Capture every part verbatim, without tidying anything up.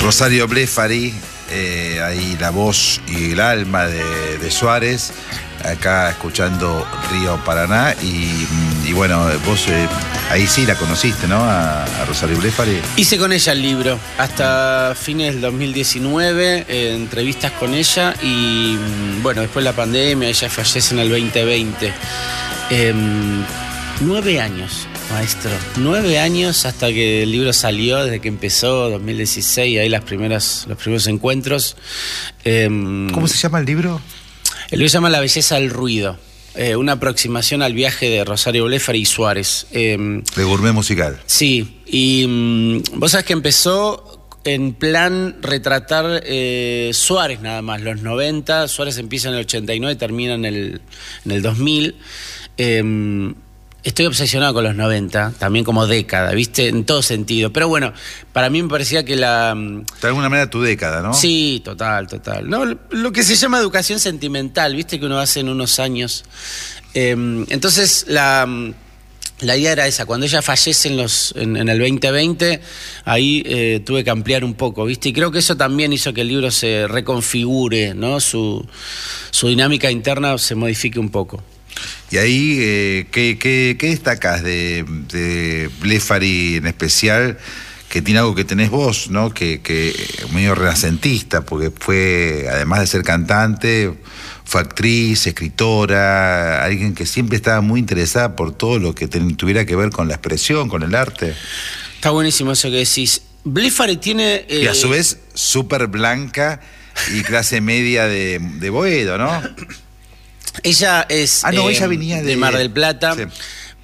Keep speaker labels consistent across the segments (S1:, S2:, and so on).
S1: Rosario Blefari, eh, ahí la voz y el alma de, de Suárez, acá escuchando Río Paraná. Y, y bueno, vos eh, ahí sí la conociste, ¿no? A, a Rosario Blefari.
S2: Hice con ella el libro hasta fines del dos mil diecinueve, eh, entrevistas con ella y bueno, después la pandemia, ella fallece en el veinte veinte. Eh, nueve años. Maestro, nueve años hasta que el libro salió, desde que empezó, dos mil dieciséis, ahí las primeras, los primeros encuentros. Eh,
S1: ¿Cómo se llama el libro?
S2: El libro se llama La belleza del ruido, eh, una aproximación al viaje de Rosario Blefari y Suárez. Eh,
S1: de gourmet musical.
S2: Sí, y um, vos sabés que empezó en plan retratar eh, Suárez nada más, los noventa, Suárez empieza en el ochenta y nueve, termina en el, en el dos mil. Eh, Estoy obsesionado con los noventa, también como década, ¿viste? En todo sentido. Pero bueno, para mí me parecía que la...
S1: De alguna manera tu década, ¿no?
S2: Sí, total, total. No, lo que se llama educación sentimental, ¿viste? Que uno hace en unos años. Eh, entonces, la, la idea era esa. Cuando ella fallece en, los, en, en el veinte veinte, ahí eh, tuve que ampliar un poco, ¿viste? Y creo que eso también hizo que el libro se reconfigure, ¿no? Su, su dinámica interna se modifique un poco.
S1: Y ahí, eh, ¿qué, qué, qué destacás de, de Blefari en especial? Que tiene algo que tenés vos, ¿no? Que, que medio renacentista, porque fue, además de ser cantante, fue actriz, escritora, alguien que siempre estaba muy interesada por todo lo que ten, tuviera que ver con la expresión, con el arte.
S2: Está buenísimo eso que decís. Blefari tiene... Eh...
S1: Y a su vez, súper blanca y clase media de, de Boedo, ¿no?
S2: Ella es
S1: ah, no,
S2: eh,
S1: ella venía de...
S2: de Mar del Plata, sí.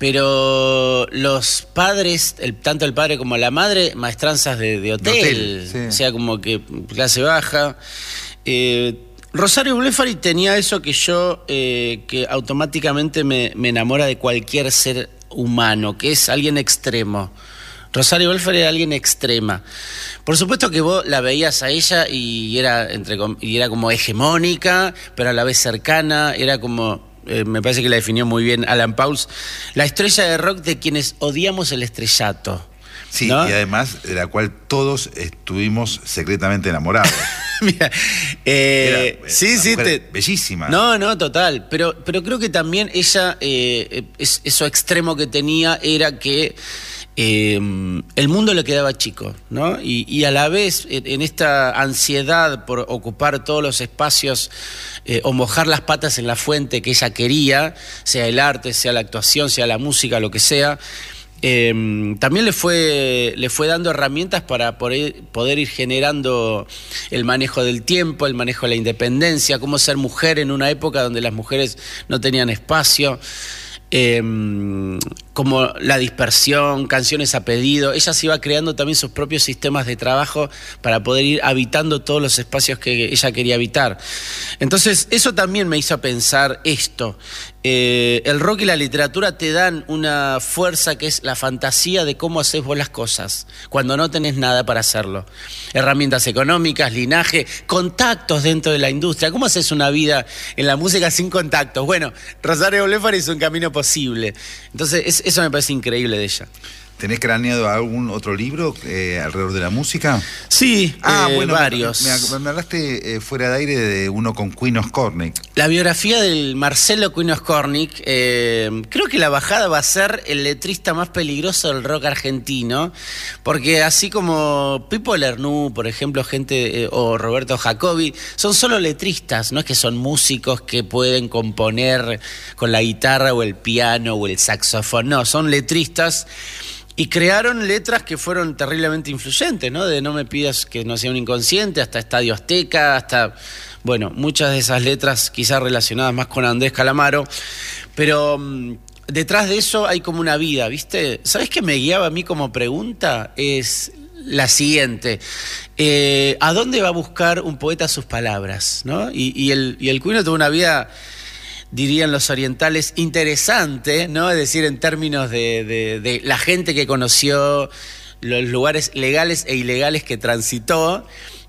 S2: Pero los padres, el, tanto el padre como la madre, maestranzas de, de hotel, de hotel sí. O sea, como que clase baja. Eh, Rosario Blefari tenía eso que yo, eh, que automáticamente me, me enamora de cualquier ser humano, que es alguien extremo. Rosario Blefari era alguien extrema. Por supuesto que vos la veías a ella y era, entre, y era como hegemónica, pero a la vez cercana, era como, eh, me parece que la definió muy bien Alan Pauls, la estrella de rock de quienes odiamos el estrellato.
S1: Sí,
S2: ¿no?
S1: Y además de la cual todos estuvimos secretamente enamorados.
S2: Mira, eh, era, sí, sí, te...
S1: bellísima.
S2: No, no, total. Pero, pero creo que también ella, eh, es, eso extremo que tenía era que Eh, el mundo le quedaba chico, ¿no? Y, y a la vez, en, en esta ansiedad por ocupar todos los espacios eh, o mojar las patas en la fuente que ella quería, sea el arte, sea la actuación, sea la música, lo que sea, eh, también le fue, le fue dando herramientas para poder, poder ir generando el manejo del tiempo, el manejo de la independencia, cómo ser mujer en una época donde las mujeres no tenían espacio. Eh, como la dispersión, canciones a pedido. Ella se iba creando también sus propios sistemas de trabajo para poder ir habitando todos los espacios que ella quería habitar. Entonces eso también me hizo pensar esto. Eh, el rock y la literatura te dan una fuerza que es la fantasía de cómo haces vos las cosas cuando no tenés nada para hacerlo. Herramientas económicas, linaje, contactos dentro de la industria. ¿Cómo haces una vida en la música sin contactos? Bueno, Rosario Blefari es un camino posible. Entonces es, eso me parece increíble de ella.
S1: ¿Tenés craneado algún otro libro eh, alrededor de la música?
S2: Sí,
S1: ah,
S2: eh,
S1: bueno,
S2: varios.
S1: Me, me hablaste eh, fuera de aire de uno con Queen Oscornick.
S2: La biografía del Marcelo Queen Oscornick, eh, creo que la bajada va a ser el letrista más peligroso del rock argentino, porque así como Pipo Lernú, por ejemplo, gente eh, o Roberto Jacobi, son solo letristas, no es que son músicos que pueden componer con la guitarra o el piano o el saxofón, no, son letristas. Y crearon letras que fueron terriblemente influyentes, ¿no? De No me pidas que no sea un inconsciente, hasta Estadio Azteca, hasta, bueno, muchas de esas letras quizás relacionadas más con Andrés Calamaro. Pero um, detrás de eso hay como una vida, ¿viste? ¿Sabés qué me guiaba a mí como pregunta? Es la siguiente. Eh, ¿A dónde va a buscar un poeta sus palabras, ¿no? Y, y el, y el Queen tuvo una vida, dirían los orientales, interesante, ¿no? Es decir, en términos de, de, de la gente que conoció, los lugares legales e ilegales que transitó,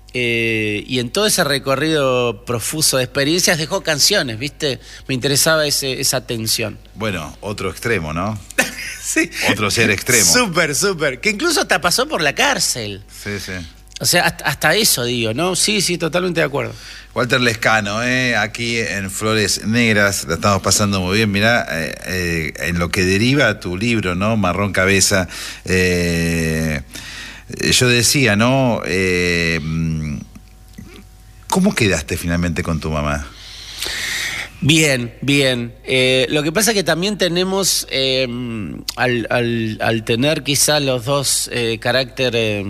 S2: eh, y en todo ese recorrido profuso de experiencias dejó canciones, ¿viste? Me interesaba ese, esa tensión.
S1: Bueno, otro extremo, ¿no?
S2: Sí.
S1: Otro ser extremo.
S2: Súper, súper. Que incluso hasta pasó por la cárcel.
S1: Sí, sí.
S2: O sea, hasta, hasta eso digo, ¿no? Sí, sí, totalmente de acuerdo.
S1: Walter Lescano, eh, aquí en Flores Negras, la estamos pasando muy bien. Mirá, eh, eh, en lo que deriva tu libro, ¿no? Marrón Cabeza. Eh, yo decía, ¿no? Eh, ¿Cómo quedaste finalmente con tu mamá?
S2: Bien, bien. Eh, lo que pasa es que también tenemos, eh, al, al, al tener quizá los dos eh, carácter... Eh,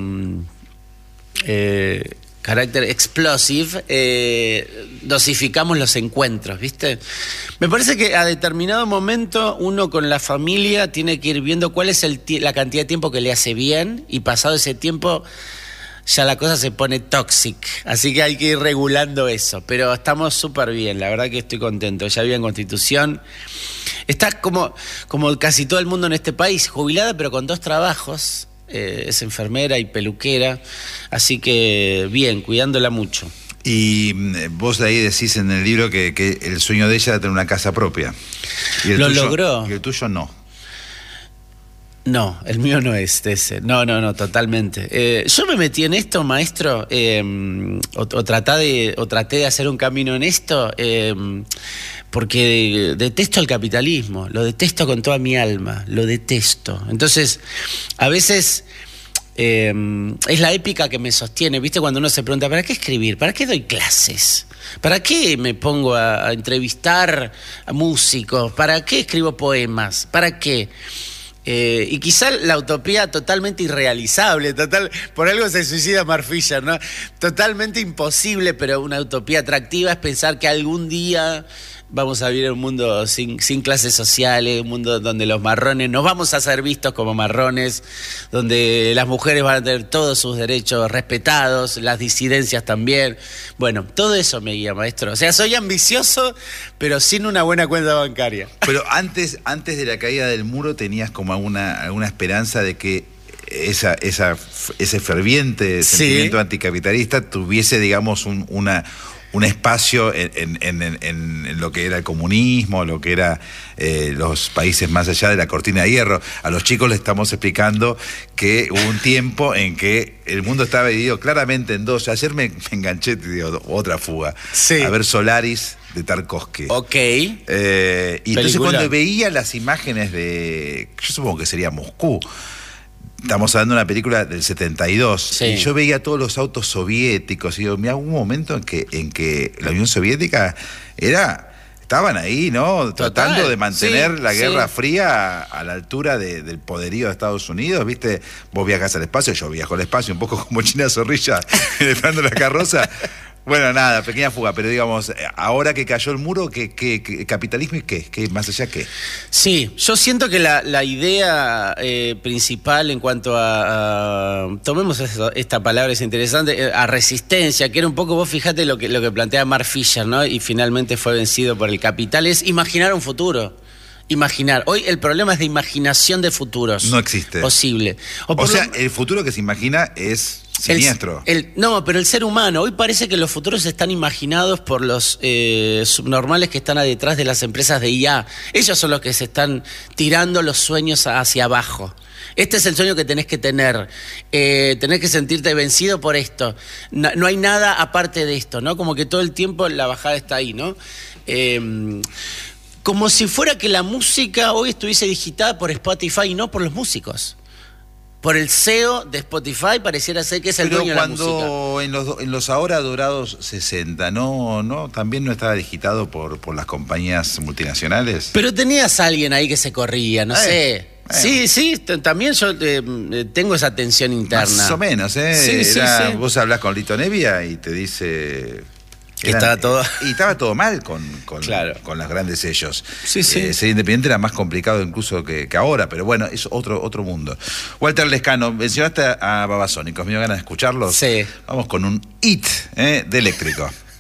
S2: eh, carácter explosive, eh, dosificamos los encuentros, ¿viste? Me parece que a determinado momento uno con la familia tiene que ir viendo cuál es el la cantidad de tiempo que le hace bien, y pasado ese tiempo ya la cosa se pone tóxica, así que hay que ir regulando eso, pero estamos súper bien, la verdad que estoy contento. Ya vive en Constitución, está como, como casi todo el mundo en este país, jubilada pero con dos trabajos. Eh, es enfermera y peluquera, así que bien, cuidándola mucho.
S1: Y vos de ahí decís en el libro que, que el sueño de ella era tener una casa propia. Y el
S2: Lo
S1: tuyo,
S2: logró.
S1: Y el tuyo no.
S2: No, el mío no es ese. No, no, no, totalmente. Eh, yo me metí en esto, maestro, eh, o, o, traté de, o traté de hacer un camino en esto, eh, porque detesto el capitalismo, lo detesto con toda mi alma, lo detesto. Entonces, a veces eh, es la épica que me sostiene, ¿viste? Cuando uno se pregunta, ¿para qué escribir? ¿Para qué doy clases? ¿Para qué me pongo a, a entrevistar a músicos? ¿Para qué escribo poemas? ¿Para qué? Eh, y quizá la utopía totalmente irrealizable, total, por algo se suicida Mark Fisher, ¿no? Totalmente imposible, pero una utopía atractiva es pensar que algún día vamos a vivir en un mundo sin, sin clases sociales, un mundo donde los marrones nos vamos a ser vistos como marrones, donde las mujeres van a tener todos sus derechos respetados, las disidencias también. Bueno, todo eso me guía, maestro. O sea, soy ambicioso, pero sin una buena cuenta bancaria.
S1: Pero antes, antes de la caída del muro tenías como alguna, alguna esperanza de que esa, esa, ese ferviente
S2: Sí.
S1: sentimiento anticapitalista tuviese, digamos, un, una... un espacio en, en, en, en lo que era el comunismo, lo que era eh, los países más allá de la cortina de hierro. A los chicos les estamos explicando que hubo un tiempo en que el mundo estaba dividido claramente en dos. Ayer me, me enganché, te digo, otra fuga,
S2: Sí.
S1: a ver Solaris de Tarkovsky.
S2: Ok.
S1: Eh, y entonces
S2: Película.
S1: cuando veía las imágenes de, yo supongo que sería Moscú, estamos hablando de una película del setenta y dos,
S2: Sí.
S1: y yo veía todos los autos soviéticos, y digo, mira, hubo un momento en que, en que la Unión Soviética era, estaban ahí, ¿no?
S2: Total,
S1: Tratando de mantener
S2: sí,
S1: la Guerra
S2: sí.
S1: Fría a, a la altura de, del poderío de Estados Unidos, ¿viste? Vos viajás al espacio, yo viajo al espacio, un poco como China Zorrilla, entrando la carroza. Bueno, nada, pequeña fuga, pero digamos, ahora que cayó el muro, ¿qué, qué, qué capitalismo y qué? ¿Qué más allá qué?
S2: Sí, yo siento que la, la idea eh, principal en cuanto a, a tomemos eso, esta palabra, es interesante, eh, a resistencia, que era un poco, vos fijate lo que, lo que plantea Mark Fisher, ¿no? Y finalmente fue vencido por el capital, es imaginar un futuro. Imaginar. Hoy el problema es de imaginación de futuros.
S1: No existe.
S2: Posible.
S1: O,
S2: por
S1: sea,
S2: lo-
S1: el futuro que se imagina es
S2: el-
S1: siniestro.
S2: el- no, pero el ser humano, hoy parece que los futuros están imaginados por los eh, subnormales que están detrás de las empresas de I A. Ellos son los que se están tirando los sueños hacia abajo. Este es el sueño que tenés que tener. Eh, tenés que sentirte vencido por esto. No, no hay nada aparte de esto, ¿no? Como que todo el tiempo la bajada está ahí, ¿no? Eh, como si fuera que la música hoy estuviese digitada por Spotify y no por los músicos. Por el C E O de Spotify pareciera ser que es el
S1: Pero
S2: dueño de la música.
S1: cuando en los, en los ahora dorados sesenta, ¿no, no también no estaba digitado por, por las compañías multinacionales?
S2: Pero tenías a alguien ahí que se corría, no
S1: Eh,
S2: sé.
S1: eh.
S2: Sí, sí, t- también yo eh, tengo esa tensión interna.
S1: Más o menos, ¿eh?
S2: Sí, sí,
S1: Era-
S2: sí.
S1: Vos hablás con Lito Nevia y te dice...
S2: Que estaba todo-
S1: Y estaba todo mal con, con,
S2: Claro.
S1: con los grandes sellos.
S2: Sí, sí.
S1: Eh, ser independiente era más complicado incluso que, que ahora, pero bueno, es otro, otro mundo. Walter Lescano, mencionaste a Babasónicos, me dio ganas de escucharlos.
S2: Sí.
S1: Vamos con un hit, ¿eh? De Eléctrico.